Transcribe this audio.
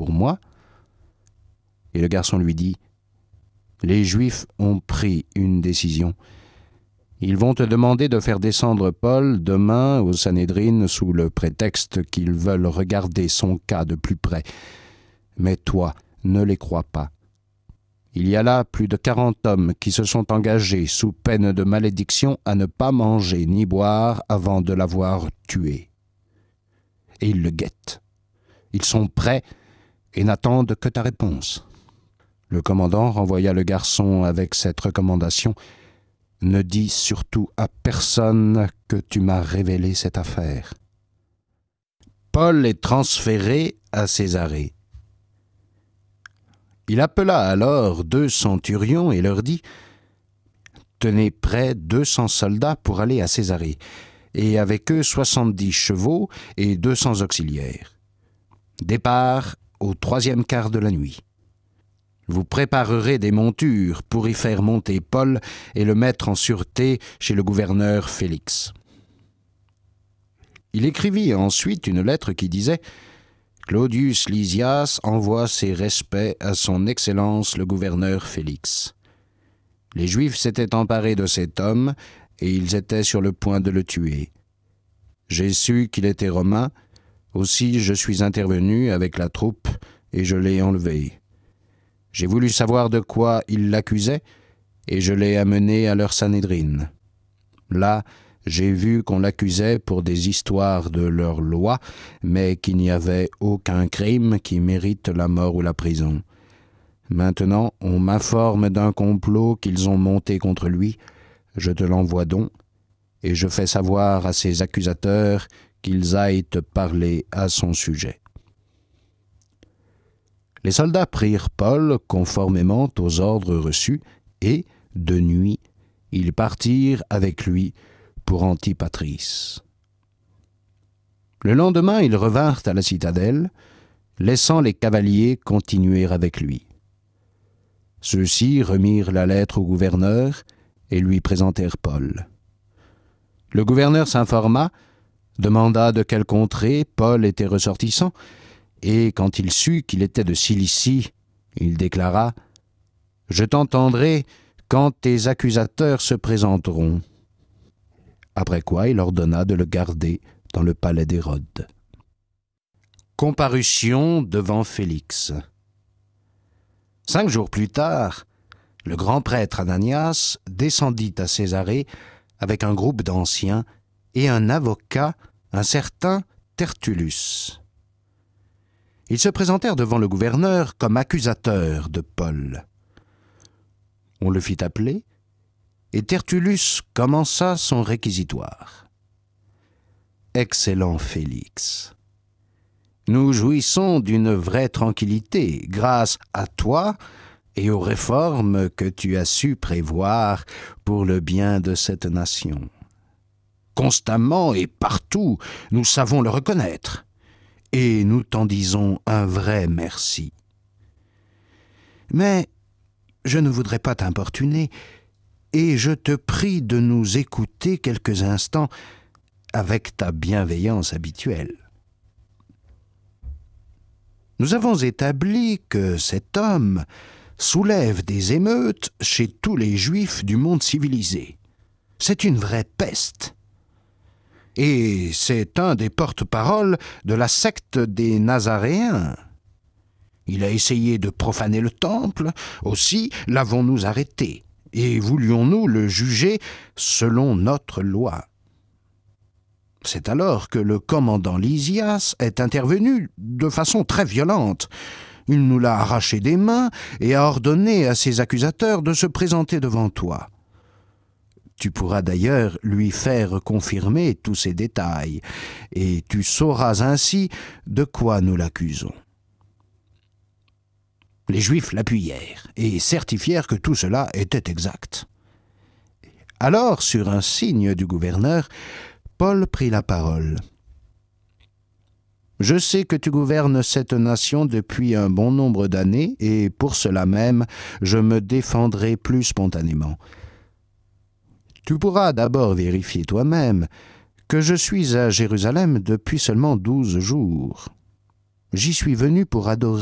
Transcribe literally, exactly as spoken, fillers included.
pour moi. Et le garçon lui dit, « Les Juifs ont pris une décision. Ils vont te demander de faire descendre Paul demain au Sanhédrin sous le prétexte qu'ils veulent regarder son cas de plus près. Mais toi, ne les crois pas. Il y a là plus de quarante hommes qui se sont engagés sous peine de malédiction à ne pas manger ni boire avant de l'avoir tué. Et ils le guettent. Ils sont prêts et n'attendent que ta réponse. » Le commandant renvoya le garçon avec cette recommandation. « Ne dis surtout à personne que tu m'as révélé cette affaire. » Paul est transféré à Césarée. Il appela alors deux centurions et leur dit « Tenez prêts deux cents soldats pour aller à Césarée, et avec eux soixante-dix chevaux et deux cents auxiliaires. Départ au troisième quart de la nuit. Vous préparerez des montures pour y faire monter Paul et le mettre en sûreté chez le gouverneur Félix. » Il écrivit ensuite une lettre qui disait « Claudius Lysias envoie ses respects à son Excellence le gouverneur Félix. Les Juifs s'étaient emparés de cet homme et ils étaient sur le point de le tuer. J'ai su qu'il était romain, aussi je suis intervenu avec la troupe et je l'ai enlevé. J'ai voulu savoir de quoi ils l'accusaient, et je l'ai amené à leur Sanhédrin. Là, j'ai vu qu'on l'accusait pour des histoires de leur loi, mais qu'il n'y avait aucun crime qui mérite la mort ou la prison. Maintenant, on m'informe d'un complot qu'ils ont monté contre lui. Je te l'envoie donc, et je fais savoir à ses accusateurs qu'ils aillent te parler à son sujet. » Les soldats prirent Paul conformément aux ordres reçus, et, de nuit, ils partirent avec lui pour Antipatris. Le lendemain, ils revinrent à la citadelle, laissant les cavaliers continuer avec lui. Ceux-ci remirent la lettre au gouverneur et lui présentèrent Paul. Le gouverneur s'informa, demanda de quelle contrée Paul était ressortissant, et quand il sut qu'il était de Cilicie, il déclara « Je t'entendrai quand tes accusateurs se présenteront. » Après quoi il ordonna de le garder dans le palais d'Hérode. Comparution devant Félix. Cinq jours plus tard, le grand prêtre Ananias descendit à Césarée avec un groupe d'anciens et un avocat, un certain Tertullus. Ils se présentèrent devant le gouverneur comme accusateurs de Paul. On le fit appeler, et Tertullus commença son réquisitoire. « Excellent Félix, nous jouissons d'une vraie tranquillité grâce à toi et aux réformes que tu as su prévoir pour le bien de cette nation. Constamment et partout, nous savons le reconnaître. Et nous t'en disons un vrai merci. Mais je ne voudrais pas t'importuner, et je te prie de nous écouter quelques instants avec ta bienveillance habituelle. Nous avons établi que cet homme soulève des émeutes chez tous les Juifs du monde civilisé. C'est une vraie peste. Et c'est un des porte-paroles de la secte des Nazaréens. Il a essayé de profaner le temple, aussi l'avons-nous arrêté, et voulions-nous le juger selon notre loi. C'est alors que le commandant Lysias est intervenu de façon très violente. Il nous l'a arraché des mains et a ordonné à ses accusateurs de se présenter devant toi. Tu pourras d'ailleurs lui faire confirmer tous ces détails, et tu sauras ainsi de quoi nous l'accusons. » Les Juifs l'appuyèrent et certifièrent que tout cela était exact. Alors, sur un signe du gouverneur, Paul prit la parole. « Je sais que tu gouvernes cette nation depuis un bon nombre d'années, et pour cela même, je me défendrai plus spontanément. Tu pourras d'abord vérifier toi-même que je suis à Jérusalem depuis seulement douze jours. J'y suis venu pour adorer